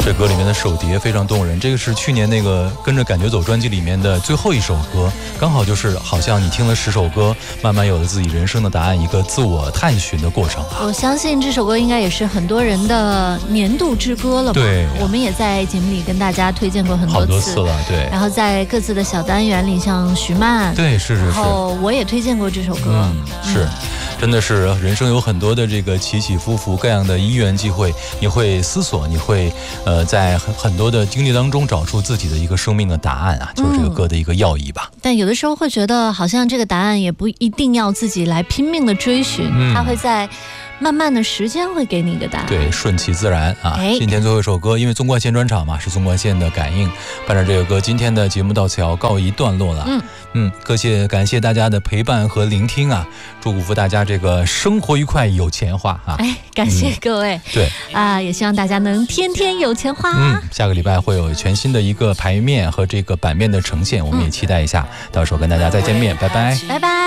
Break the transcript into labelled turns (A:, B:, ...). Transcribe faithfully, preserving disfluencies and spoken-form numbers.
A: 这歌里面的手碟非常动人，这个是去年那个跟着感觉走专辑里面的最后一首歌，刚好就是好像你听了十首歌，慢慢有了自己人生的答案，一个自我探寻的过程。
B: 我相信这首歌应该也是很多人的年度之歌了吧？
A: 对，
B: 我们也在节目里跟大家推荐过很多次，
A: 好多次了，对。
B: 然后在各自的小单元里，像徐曼，
A: 对，是是是，
B: 然后我也推荐过这首歌，
A: 嗯，是。真的是人生有很多的这个起起伏伏，各样的因缘际会，你会思索，你会呃在很很多的经历当中找出自己的一个生命的答案啊，就是这个歌的一个要义吧。
B: 嗯、但有的时候会觉得，好像这个答案也不一定要自己来拼命的追寻，它、嗯、会在慢慢的时间会给你一个答案，
A: 对，顺其自然啊。
B: 哎、
A: 今天最后一首歌，因为纵贯线专场嘛，是纵贯线的感应，伴着这个歌，今天的节目到此要告一段落了。
B: 嗯
A: 嗯，感谢感谢大家的陪伴和聆听啊，祝福大家这个生活愉快，有钱花啊！
B: 哎，感谢各位，
A: 嗯、对
B: 啊，也希望大家能天天有钱花。
A: 嗯，下个礼拜会有全新的一个牌面和这个版面的呈现，我们也期待一下，嗯、到时候跟大家再见面，拜拜，
B: 拜拜。